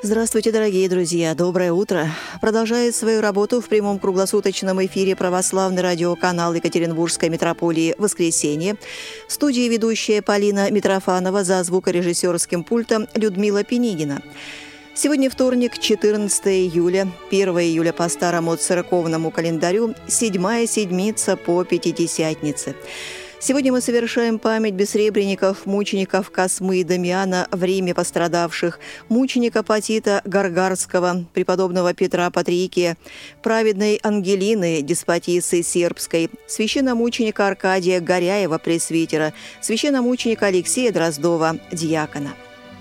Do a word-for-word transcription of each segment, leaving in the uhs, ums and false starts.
Здравствуйте, дорогие друзья! Доброе утро! Продолжает свою работу в прямом круглосуточном эфире православный радиоканал Екатеринбургской митрополии «Воскресенье». В студии ведущая Полина Митрофанова, за звукорежиссерским пультом Людмила Пенигина. Сегодня вторник, четырнадцатое июля, первое июля по старому церковному календарю, седьмая седмица по Пятидесятнице. Сегодня мы совершаем память бессребренников, мучеников Космы и Дамиана, в Риме пострадавших, мученика Потита Гаргарского, преподобного Петра Патрикия, праведной Ангелины, деспотисы сербской, священномученика Аркадия Горяева, пресвитера, священномученика Алексея Дроздова, диакона.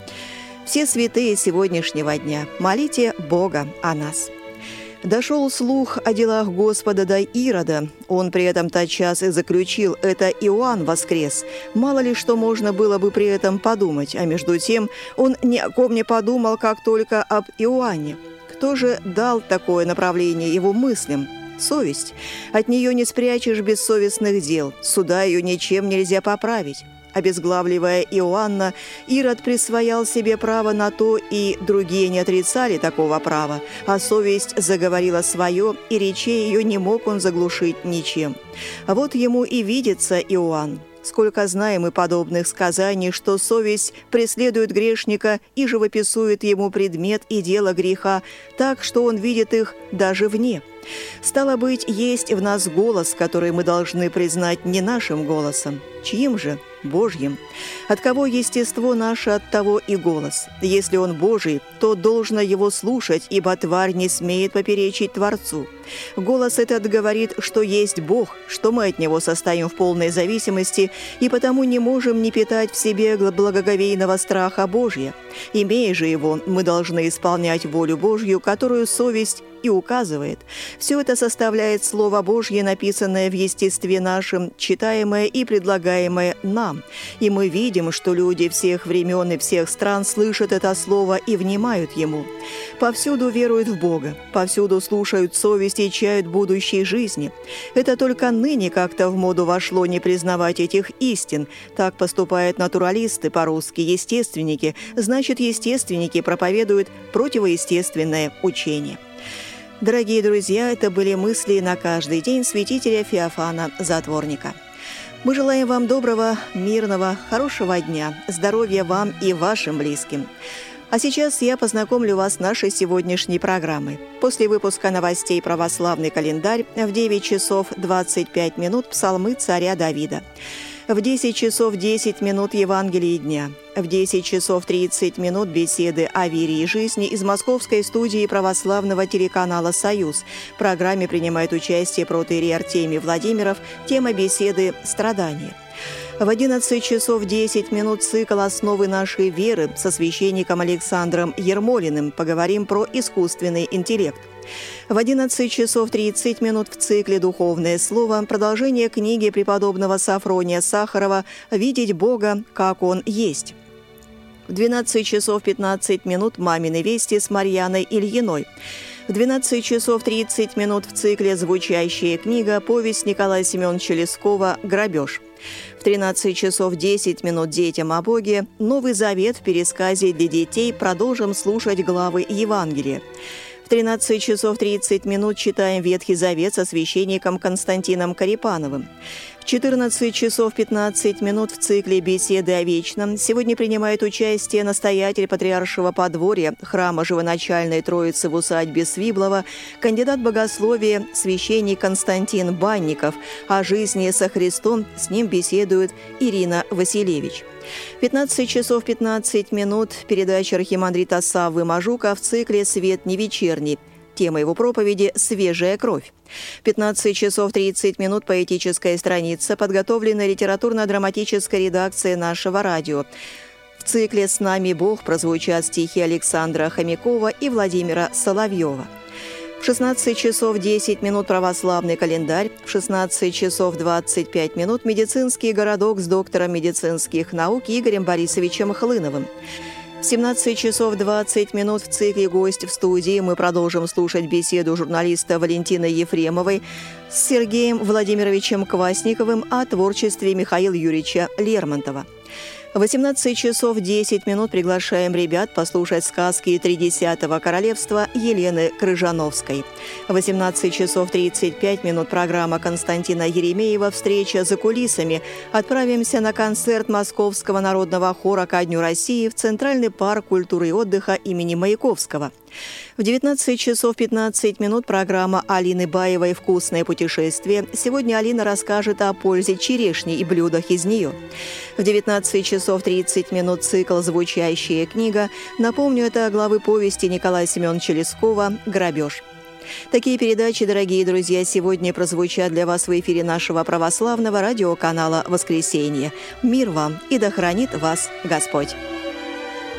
Все святые сегодняшнего дня, молите Бога о нас. Дошел слух о делах Господа до Ирода. Он при этом тотчас и заключил: это Иоанн воскрес. Мало ли что можно было бы при этом подумать, а между тем он ни о ком не подумал, как только об Иоанне. Кто же дал такое направление его мыслям? Совесть. От нее не спрячешь бессовестных дел, суда ее ничем нельзя поправить. Обезглавливая Иоанна, Ирод присвоял себе право на то, и другие не отрицали такого права, а совесть заговорила свое, и речей ее не мог он заглушить ничем. А вот ему и видится Иоанн. Сколько знаем мы подобных сказаний, что совесть преследует грешника и живописует ему предмет и дело греха так, что он видит их даже вне. Стало быть, есть в нас голос, который мы должны признать не нашим голосом. Чьим же? Божьим. От кого естество наше, от того и голос. Если он Божий, то должно его слушать, ибо тварь не смеет поперечить Творцу. Голос этот говорит, что есть Бог, что мы от него состоим в полной зависимости, и потому не можем не питать в себе благоговейного страха Божия. Имея же его, мы должны исполнять волю Божью, которую совесть и указывает. Все это составляет Слово Божье, написанное в естестве нашем, читаемое и предлагаемое нам. И мы видим, что люди всех времен и всех стран слышат это Слово и внимают ему. Повсюду веруют в Бога, повсюду слушают совесть и чают будущей жизни. Это только ныне как-то в моду вошло не признавать этих истин. Так поступают натуралисты, по-русски естественники. Значит, естественники проповедуют противоестественное учение. Дорогие друзья, это были мысли на каждый день святителя Феофана Затворника. Мы желаем вам доброго, мирного, хорошего дня, здоровья вам и вашим близким. А сейчас я познакомлю вас с нашей сегодняшней программой. После выпуска новостей «Православный календарь» в девять часов двадцать пять минут псалмы царя Давида. В десять часов десять минут Евангелие дня. В десять часов тридцать минут беседы о вере и жизни из московской студии православного телеканала «Союз». В программе принимает участие протоиерей Артемий Владимиров. Тема беседы «Страдания». В одиннадцать часов десять минут цикл «Основы нашей веры» со священником Александром Ермолиным. Поговорим про искусственный интеллект. В одиннадцать часов тридцать минут в цикле «Духовное слово» продолжение книги преподобного Сафрония Сахарова «Видеть Бога, как Он есть». В двенадцать часов пятнадцать минут «Мамины вести» с Марьяной Ильиной. В двенадцать часов тридцать минут в цикле «Звучащая книга» повесть Николая Семеновича Лескова «Грабеж». В тринадцать часов десять минут «Детям о Боге», Новый Завет в пересказе для детей, продолжим слушать главы Евангелия. В тринадцать часов тридцать минут читаем Ветхий Завет со священником Константином Карипановым. В четырнадцать часов пятнадцать минут в цикле «Беседы о вечном» сегодня принимает участие настоятель Патриаршего подворья храма Живоначальной Троицы в усадьбе Свиблова, кандидат богословия, священник Константин Банников. О жизни со Христом с ним беседует Ирина Василевич. В пятнадцать часов пятнадцать минут передача архимандрита Саввы Мажука в цикле «Свет не вечерний». Тема его проповеди «Свежая кровь». В пятнадцать часов тридцать минут поэтическая страница, подготовленная литературно-драматической редакцией нашего радио. В цикле «С нами Бог» прозвучат стихи Александра Хомякова и Владимира Соловьева. В шестнадцать часов десять минут православный календарь, в шестнадцать часов двадцать пять минут медицинский городок с доктором медицинских наук Игорем Борисовичем Хлыновым. В семнадцать часов двадцать минут в цикле «Гость в студии» мы продолжим слушать беседу журналиста Валентины Ефремовой с Сергеем Владимировичем Квасниковым о творчестве Михаила Юрьевича Лермонтова. В восемнадцать часов десять минут приглашаем ребят послушать сказки «Тридесятого королевства» Елены Крыжановской. В восемнадцать часов тридцать пять минут программа Константина Еремеева «Встреча за кулисами». Отправимся на концерт Московского народного хора ко Дню России в Центральный парк культуры и отдыха имени Маяковского. В девятнадцать часов пятнадцать минут программа Алины Баевой «Вкусное путешествие». Сегодня Алина расскажет о пользе черешни и блюдах из нее. В девятнадцать часов тридцать минут цикл «Звучащая книга». Напомню, это главы повести Николая Семеновича Лескова «Грабеж». Такие передачи, дорогие друзья, сегодня прозвучат для вас в эфире нашего православного радиоканала «Воскресенье». Мир вам и да хранит вас Господь!